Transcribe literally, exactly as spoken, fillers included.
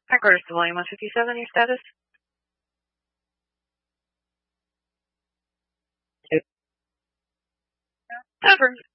Headquarters to Volume one fifty-seven, your status? Confirmed.